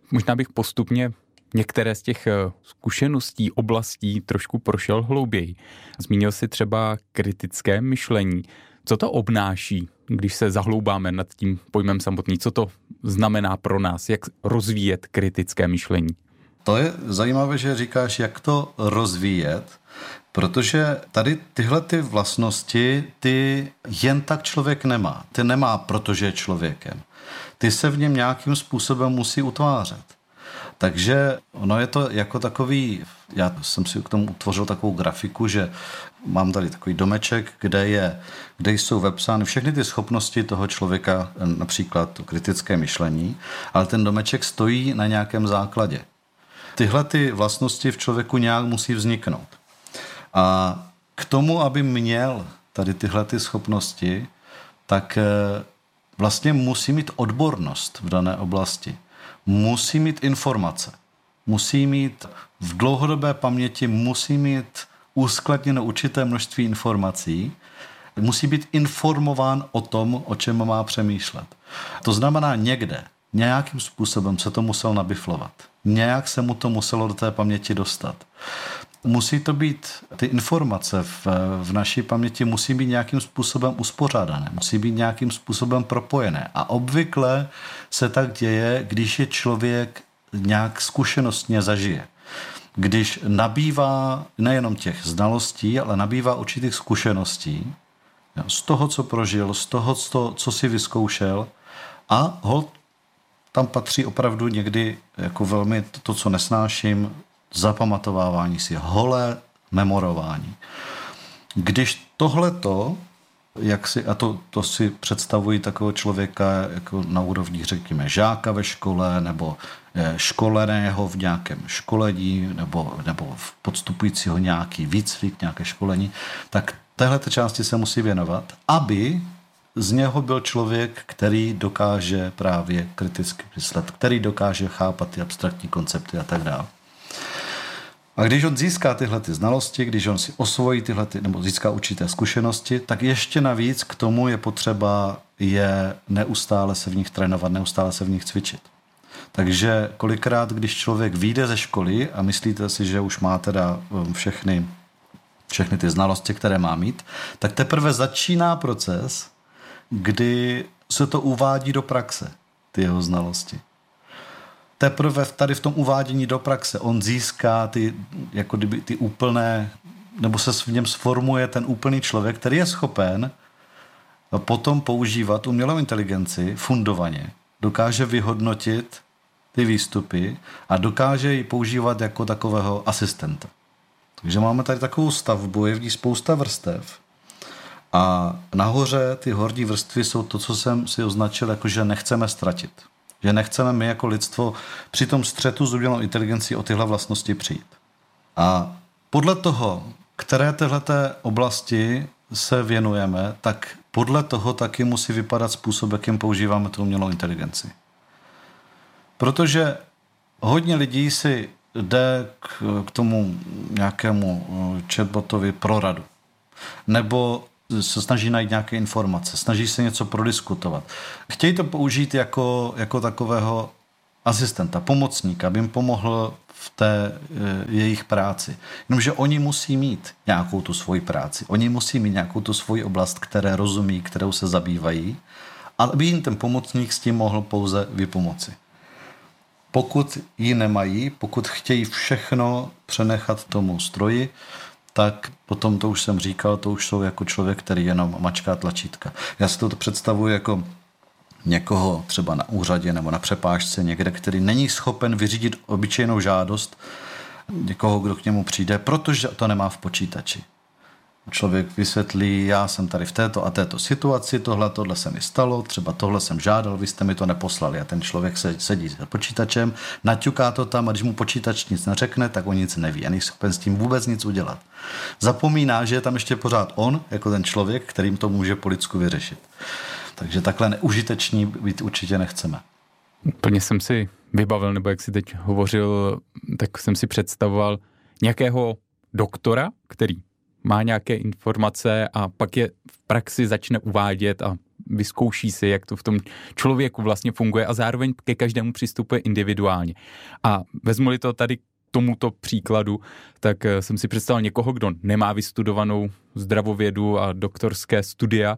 Možná bych postupně některé z těch zkušeností, oblastí trošku prošel hlouběji. Zmínil si třeba kritické myšlení. Co to obnáší, když se zahloubáme nad tím pojmem samotný? Co to znamená pro nás? Jak rozvíjet kritické myšlení? To je zajímavé, že říkáš, jak to rozvíjet, protože tady tyhle ty vlastnosti, ty jen tak člověk nemá. Ty nemá, protože je člověkem. Ty se v něm nějakým způsobem musí utvářet. Takže ono je to jako takový, já jsem si k tomu utvořil takovou grafiku, že mám tady takový domeček, kde jsou vepsány všechny ty schopnosti toho člověka, například to kritické myšlení, ale ten domeček stojí na nějakém základě. Tyhle ty vlastnosti v člověku nějak musí vzniknout. A k tomu, aby měl tady tyhle ty schopnosti, tak vlastně musí mít odbornost v dané oblasti. Musí mít informace. Musí mít v dlouhodobé paměti, musí mít uskladněno určité množství informací. Musí být informován o tom, o čem má přemýšlet. To znamená někde, nějakým způsobem se to musel nabiflovat. Nějak se mu to muselo do té paměti dostat. Musí to být, ty informace v naší paměti musí být nějakým způsobem uspořádané, musí být nějakým způsobem propojené. A obvykle se tak děje, když je člověk nějak zkušenostně zažije. Když nabývá nejenom těch znalostí, ale nabývá určitých zkušeností z toho, co prožil, z toho, co si vyzkoušel a holt tam patří opravdu někdy jako velmi to, co nesnáším, zapamatovávání si, holé memorování. Když tohleto, to si představuji takového člověka jako na úrovni, řekněme, žáka ve škole nebo školeného v nějakém školení nebo podstupujícího nějaký výcvik, nějaké školení, tak téhleté části se musí věnovat, aby z něho byl člověk, který dokáže právě kriticky myslet, který dokáže chápat ty abstraktní koncepty a tak dále. A když on získá tyhle ty znalosti, když on si osvojí nebo získá určité zkušenosti, tak ještě navíc k tomu je potřeba neustále se v nich trénovat, neustále se v nich cvičit. Takže kolikrát, když člověk vyjde ze školy a myslíte si, že už má teda všechny ty znalosti, které má mít, tak teprve začíná proces, kdy se to uvádí do praxe, ty jeho znalosti. Teprve tady v tom uvádění do praxe on získá ty úplné, nebo se v něm sformuje ten úplný člověk, který je schopen potom používat umělou inteligenci fundovaně. Dokáže vyhodnotit ty výstupy a dokáže ji používat jako takového asistenta. Takže máme tady takovou stavbu, je v ní spousta vrstev. A nahoře ty horní vrstvy jsou to, co jsem si označil, jako že nechceme ztratit. Že nechceme my jako lidstvo při tom střetu s umělou inteligencí o tyhle vlastnosti přijít. A podle toho, které téhleté oblasti se věnujeme, tak podle toho taky musí vypadat způsob, jakým používáme tu umělou inteligenci. Protože hodně lidí si jde k tomu nějakému chatbotovi pro radu. Nebo se snaží najít nějaké informace, snaží se něco prodiskutovat. Chtějí to použít jako takového asistenta, pomocníka, aby jim pomohl v té jejich práci. Jenomže oni musí mít nějakou tu svoji práci, oni musí mít nějakou tu svoji oblast, které rozumí, kterou se zabývají, aby jim ten pomocník s tím mohl pouze vypomoci. Pokud ji nemají, pokud chtějí všechno přenechat tomu stroji, tak potom, to už jsem říkal, to už jsou jako člověk, který jenom mačká tlačítka. Já si to představuji jako někoho třeba na úřadě nebo na přepážce někde, který není schopen vyřídit obyčejnou žádost někoho, kdo k němu přijde, protože to nemá v počítači. Člověk vysvětlí, já jsem tady v této a této situaci, tohle se mi stalo, třeba tohle jsem žádal, vy jste mi to neposlali. A ten člověk sedí za počítačem, naťuká to tam a když mu počítač nic neřekne, tak on nic neví a není schopen s tím vůbec nic udělat. Zapomíná, že je tam ještě pořád on, jako ten člověk, kterým to může po lidsku vyřešit. Takže takhle neužiteční být určitě nechceme. Úplně jsem si vybavil, nebo jak si teď hovořil, tak jsem si představoval nějakého doktora, který má nějaké informace a pak je v praxi začne uvádět a vyzkouší si, jak to v tom člověku vlastně funguje a zároveň ke každému přistupuje individuálně. A vezmu-li to tady tomuto příkladu, tak jsem si představil někoho, kdo nemá vystudovanou zdravovědu a doktorské studia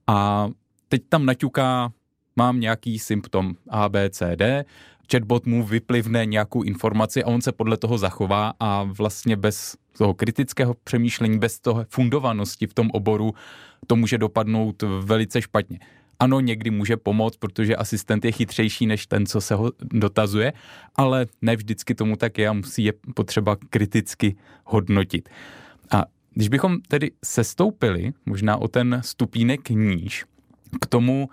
a teď tam naťuká, mám nějaký symptom A, B, C, D, chatbot mu vyplivne nějakou informaci a on se podle toho zachová a vlastně bez toho kritického přemýšlení, bez toho fundovanosti v tom oboru to může dopadnout velice špatně. Ano, někdy může pomoct, protože asistent je chytřejší než ten, co se ho dotazuje, ale ne vždycky tomu tak je a musí je potřeba kriticky hodnotit. A když bychom tedy sestoupili možná o ten stupínek níž k tomu,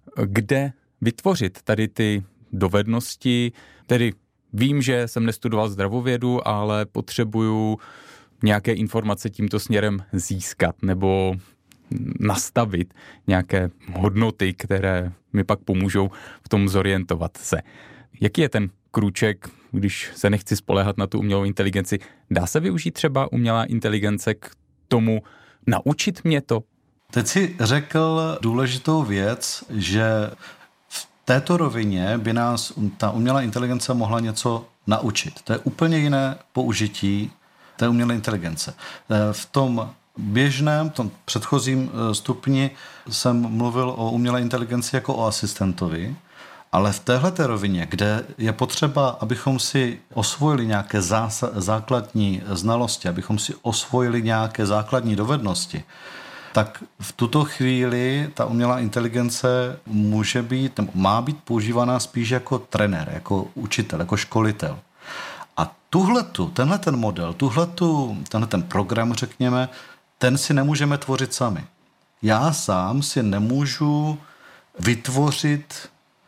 kde vytvořit tady ty dovednosti, tedy vím, že jsem nestudoval zdravovědu, ale potřebuju nějaké informace tímto směrem získat nebo nastavit nějaké hodnoty, které mi pak pomůžou v tom zorientovat se. Jaký je ten krůček, když se nechci spoléhat na tu umělou inteligenci? Dá se využít třeba umělá inteligence k tomu naučit mě to? Teď si řekl důležitou věc, že v této rovině by nás ta umělá inteligence mohla něco naučit. To je úplně jiné použití té umělé inteligence. V tom běžném, v tom předchozím stupni jsem mluvil o umělé inteligenci jako o asistentovi, ale v téhleté rovině, kde je potřeba, abychom si osvojili nějaké základní znalosti, abychom si osvojili nějaké základní dovednosti, tak v tuto chvíli ta umělá inteligence může být, nebo má být používaná spíš jako trenér, jako učitel, jako školitel. A tenhle ten model, tenhle ten program, řekněme, ten si nemůžeme tvořit sami. Já sám si nemůžu vytvořit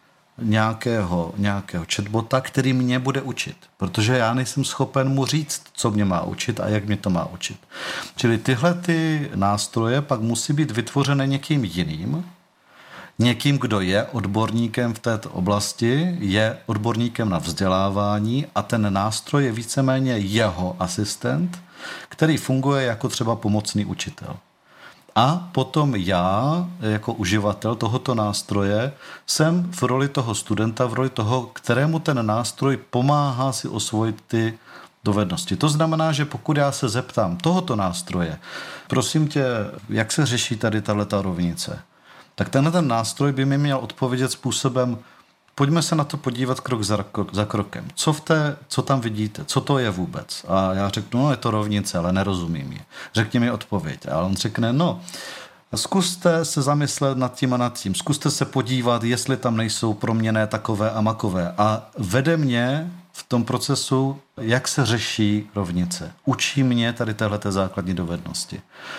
nějakého chatbota, který mě bude učit, protože já nejsem schopen mu říct, co mě má učit a jak mě to má učit. Čili tyhle ty nástroje pak musí být vytvořené někým jiným, někým, kdo je odborníkem v této oblasti, je odborníkem na vzdělávání a ten nástroj je víceméně jeho asistent, který funguje jako třeba pomocný učitel. A potom já, jako uživatel tohoto nástroje, jsem v roli toho studenta, v roli toho, kterému ten nástroj pomáhá si osvojit ty dovednosti. To znamená, že pokud já se zeptám tohoto nástroje, prosím tě, jak se řeší tady tato rovnice, tak tenhle nástroj by mi měl odpovědět způsobem, pojďme se na to podívat krok za krokem. Co tam vidíte? Co to je vůbec? A já řeknu, no je to rovnice, ale nerozumím ji. Řekni mi odpověď. A on řekne, no, zkuste se zamyslet nad tím a nad tím. Zkuste se podívat, jestli tam nejsou proměnné takové a makové. A vede mě v tom procesu, jak se řeší rovnice. Učí mě tady téhleté základní dovednosti.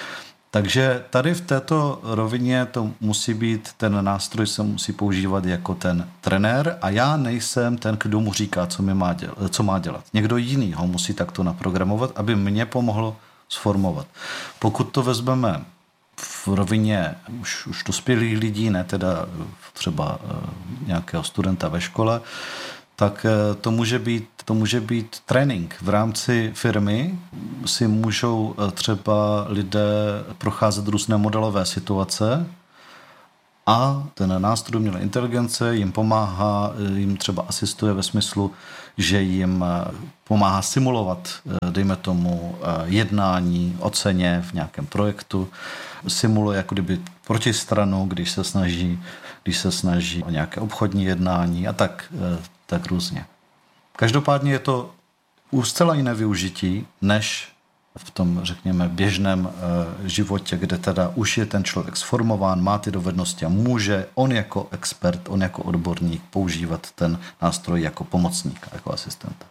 Takže tady v této rovině to musí být, ten nástroj se musí používat jako ten trenér a já nejsem ten, kdo mu říká, co má dělat. Někdo jiný ho musí takto naprogramovat, aby mě pomohlo sformovat. Pokud to vezmeme v rovině už dospělých lidí, ne teda třeba nějakého studenta ve škole, tak to může být trénink. V rámci firmy si můžou třeba lidé procházet různé modelové situace a ten nástroj umělé inteligence jim pomáhá, jim třeba asistuje ve smyslu, že jim pomáhá simulovat, dejme tomu, jednání o ceně v nějakém projektu, simuluje jako kdyby protistranu, když se snaží o nějaké obchodní jednání a tak různě. Každopádně je to už zcela jiné využití, než v tom, řekněme, běžném životě, kde teda už je ten člověk sformován, má ty dovednosti a může on jako expert, on jako odborník používat ten nástroj jako pomocníka, jako asistenta.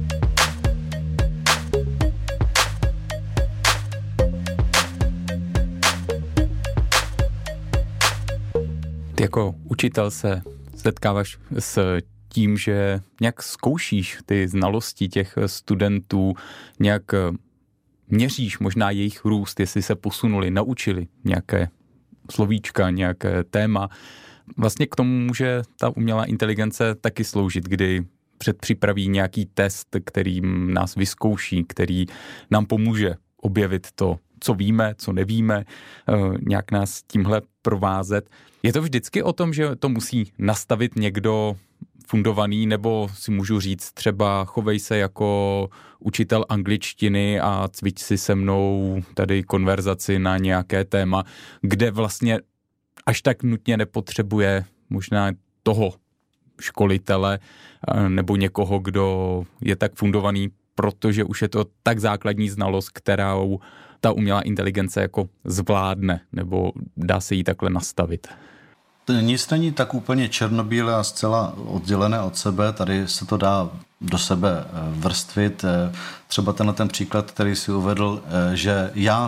Ty jako učitel se setkáváš s tím, že nějak zkoušíš ty znalosti těch studentů, nějak měříš možná jejich růst, jestli se posunuli, naučili nějaké slovíčka, nějaké téma. Vlastně k tomu může ta umělá inteligence taky sloužit, kdy předpřipraví nějaký test, který nás vyzkouší, který nám pomůže objevit to, co víme, co nevíme, nějak nás tímhle provázet. Je to vždycky o tom, že to musí nastavit někdo fundovaný, nebo si můžu říct třeba chovej se jako učitel angličtiny a cvič si se mnou tady konverzaci na nějaké téma, kde vlastně až tak nutně nepotřebuje možná toho školitele nebo někoho, kdo je tak fundovaný, protože už je to tak základní znalost, kterou ta umělá inteligence jako zvládne, nebo dá se jí takhle nastavit. Nic není tak úplně černobílé a zcela oddělené od sebe, tady se to dá do sebe vrstvit. Třeba ten příklad, který si uvedl, že já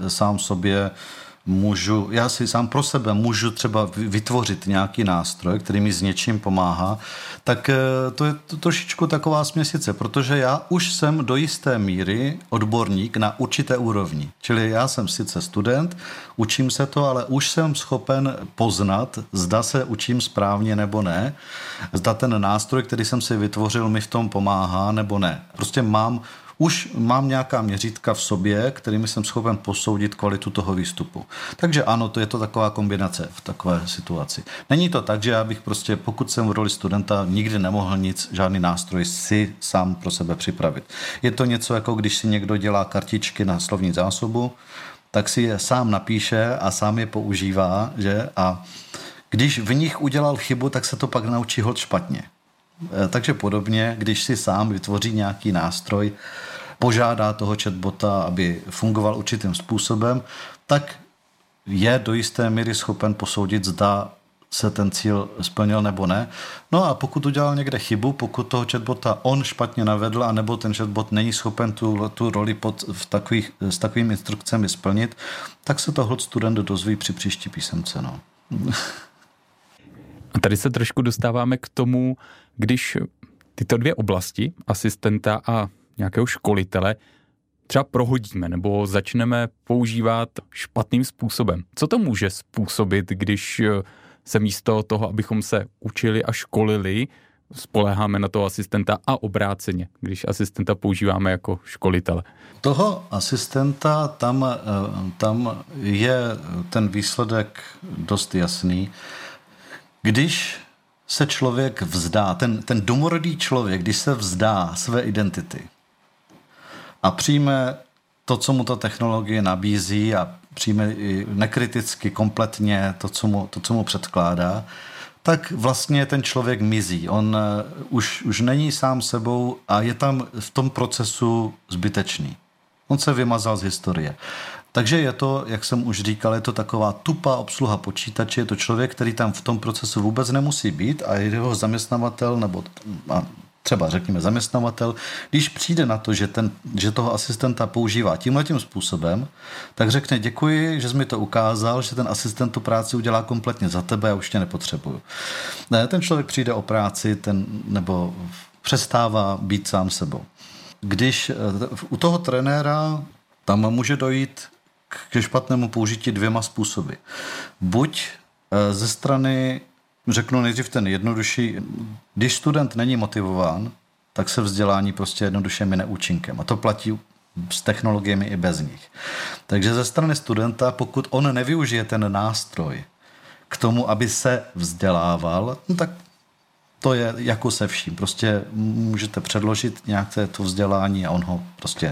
si sám pro sebe můžu třeba vytvořit nějaký nástroj, který mi s něčím pomáhá, tak to je trošičku taková směsice, protože já už jsem do jisté míry odborník na určité úrovni. Čili já jsem sice student, učím se to, ale už jsem schopen poznat, zda se učím správně nebo ne, zda ten nástroj, který jsem si vytvořil, mi v tom pomáhá nebo ne. Prostě už mám nějaká měřítka v sobě, kterými jsem schopen posoudit kvalitu toho výstupu. Takže ano, to je to taková kombinace v takové situaci. Není to tak, že já bych prostě, pokud jsem v roli studenta, nikdy nemohl žádný nástroj si sám pro sebe připravit. Je to něco jako když si někdo dělá kartičky na slovní zásobu, tak si je sám napíše a sám je používá, že? A když v nich udělal chybu, tak se to pak naučí holt špatně. Takže podobně, když si sám vytvoří nějaký nástroj, požádá toho chatbota, aby fungoval určitým způsobem, tak je do jisté míry schopen posoudit, zda se ten cíl splnil nebo ne. No a pokud udělal někde chybu, pokud toho chatbota on špatně navedl, anebo ten chatbot není schopen tu roli s takovými instrukcemi splnit, tak se to holt student dozví při příští písemce. No. A tady se trošku dostáváme k tomu, když tyto dvě oblasti, asistenta a nějakého školitele, třeba prohodíme nebo začneme používat špatným způsobem. Co to může způsobit, když se místo toho, abychom se učili a školili, spoléháme na toho asistenta a obráceně, když asistenta používáme jako školitele? Toho asistenta, tam je ten výsledek dost jasný. Když se člověk vzdá, ten domorodý člověk, když se vzdá své identity a přijme to, co mu ta technologie nabízí a přijme i nekriticky kompletně to, co mu předkládá, tak vlastně ten člověk mizí. On už není sám sebou a je tam v tom procesu zbytečný. On se vymazal z historie. Takže je to, jak jsem už říkal, je to taková tupá obsluha počítače, je to člověk, který tam v tom procesu vůbec nemusí být a jeho zaměstnavatel, nebo třeba řekněme zaměstnavatel, když přijde na to, že toho asistenta používá tímhletím způsobem, tak řekne děkuji, že jsi mi to ukázal, že ten asistent tu práci udělá kompletně za tebe, já už tě nepotřebuju. Ne, ten člověk přijde o práci, nebo přestává být sám sebou. Když u toho trenéra tam může dojít ke špatnému použití dvěma způsoby. Buď ze strany, řeknu nejdřív ten jednodušší, když student není motivován, tak se vzdělání prostě jednoduše mine účinkem. A to platí s technologiemi i bez nich. Takže ze strany studenta, pokud on nevyužije ten nástroj k tomu, aby se vzdělával, no tak to je jako se vším. Prostě můžete předložit nějaké to vzdělání a on ho prostě